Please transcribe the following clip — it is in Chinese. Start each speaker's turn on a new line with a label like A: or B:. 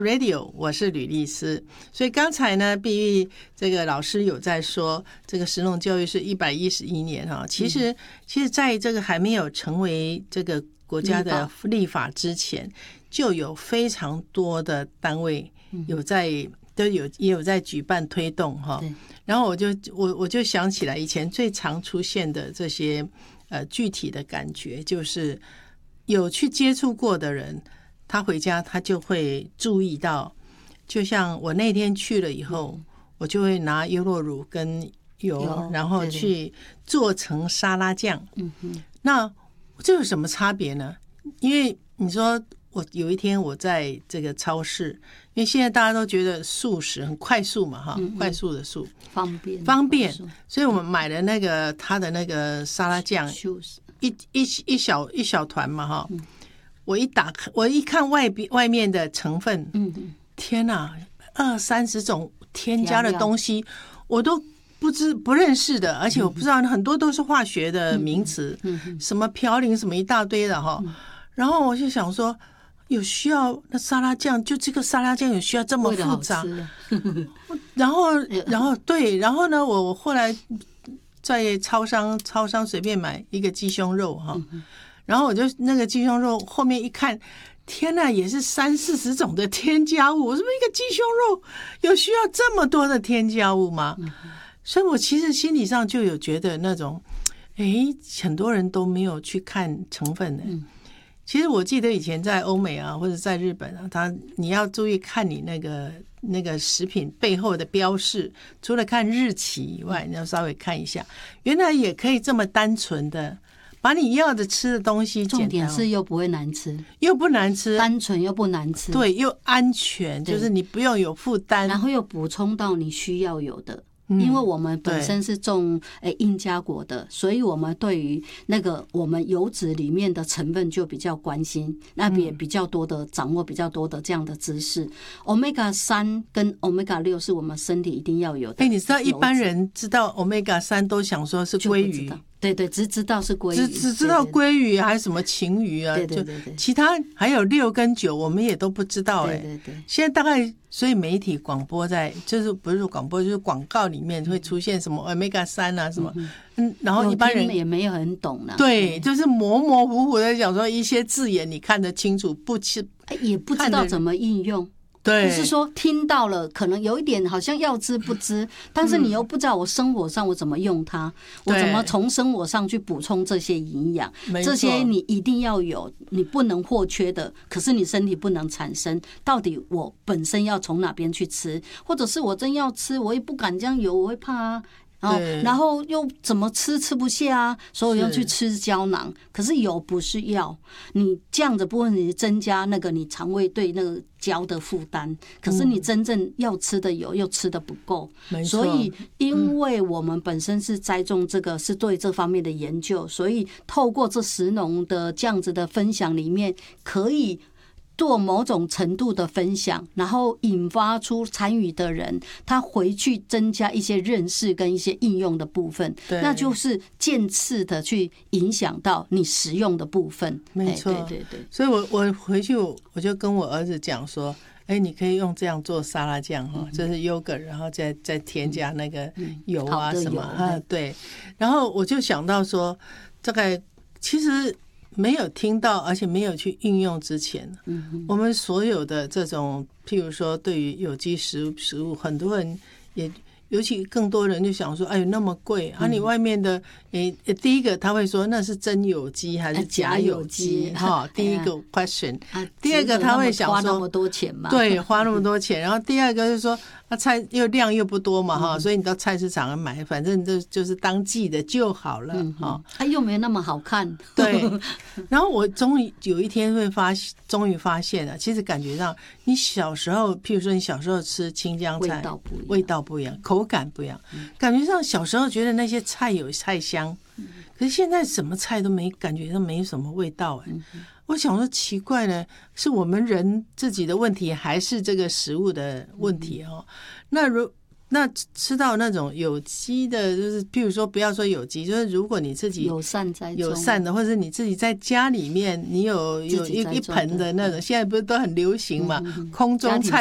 A: Radio， 我是吕丽丝。所以刚才呢，碧玉这个老师有在说，这个食农教育是111年哈。其实在这个还没有成为这个国家的立法之前，就有非常多的单位有在也有在举办推动哈。然后我就想起来以前最常出现的这些具体的感觉，就是有去接触过的人。他回家他就会注意到，就像我那天去了以后，我就会拿优酪乳跟油，然后去做成沙拉酱。那这有什么差别呢？因为你说我有一天我在这个超市，因为现在大家都觉得素食很快速嘛，哈，快速的速，方便，所以我们买了那个他的那个沙拉酱，一小团嘛，哈。我一看外面的成分，天哪，20-30种添加的东西，我都不认识的，而且我不知道很多都是化学的名词，什么嘌呤什么一大堆的哈。然后我就想说，有需要那沙拉酱，就这个沙拉酱有需要这么复杂？然后对，然后呢，我后来在超商随便买一个鸡胸肉哈。然后我就那个鸡胸肉后面一看，天哪，也是30-40种的添加物。我说一个鸡胸肉有需要这么多的添加物吗？所以我其实心理上就有觉得那种，很多人都没有去看成分的。其实我记得以前在欧美啊，或者在日本啊，你要注意看你那个食品背后的标示，除了看日期以外，你要稍微看一下，原来也可以这么单纯的。把你要的吃的东西，
B: 重点是又不会难吃，
A: 又不难吃，
B: 单纯又不难吃，
A: 对，又安全，就是你不用有负担，
B: 然后又补充到你需要有的。因为我们本身是种印加果的，所以我们对于那个我们油脂里面的成分就比较关心，那也比较多的掌握比较多的这样的知识。Omega-3 跟 Omega-6是我们身体一定要有的。
A: 你知道一般人知道 Omega-3 都想说是鲑鱼，
B: 对，只知道是鲑鱼，
A: 只知道鲑鱼还是什么旗鱼啊，
B: 对，
A: 其他还有6跟9我们也都不知道。
B: 对，
A: 现在大概所以媒体广播就是不是广播就是广告里面会出现什么 Omega-3 啊什么，然后一般人
B: 也没有很懂啦，
A: 对，就是模模糊糊的讲说一些字眼你看得清楚，
B: 也不知道怎么应用。
A: 对，
B: 就是说听到了可能有一点好像要知不知，但是你又不知道我生活上我怎么用它，我怎么从生活上去补充这些营养，这些你一定要有，你不能或缺的，可是你身体不能产生，到底我本身要从哪边去吃，或者是我真要吃我也不敢这样油，我会怕啊，然后又怎么吃不下啊，所以要去吃胶囊。可是油不是药，你这样的部分你增加那个你肠胃对那个胶的负担，可是你真正要吃的油又吃的不够。所以因为我们本身是栽种这个是对这方面的研究，所以透过这食农的这样子的分享里面，可以做某种程度的分享，然后引发出参与的人他回去增加一些认识跟一些应用的部分，那就是渐次的去影响到你实用的部分。
A: 没错，对，所以我回去我就跟我儿子讲说，你可以用这样做沙拉酱哈，这是 yogurt， 然后再添加那个油啊什么啊，对。然后我就想到说，大概其实没有听到，而且没有去运用之前，我们所有的这种，譬如说对于有机食物，很多人也。尤其更多人就想说，哎呦那么贵啊！你外面的，第一个他会说那是真有机还是假有机？哈，第一个 question。第二个他会想说，
B: 花那么多钱嘛？
A: 对，花那么多钱。然后第二个就是说，菜又量又不多嘛，哈，所以你到菜市场买，反正就是当季的就好了，哈。
B: 又没那么好看。
A: 对。然后我终于有一天终于发现了，其实感觉上，你小时候，譬如说你小时候吃青江菜，味道不一样，口感不一样，感觉上小时候觉得那些菜有菜香，可是现在什么菜都没感觉上没什么味道。我想说奇怪呢，是我们人自己的问题，还是这个食物的问题？那那吃到那种有机的，就是譬如说不要说有机，就是如果你自己
B: 友善栽种
A: 友善的，或者是你自己在家里面，你有一盆的那种，现在不是都很流行嘛，空中菜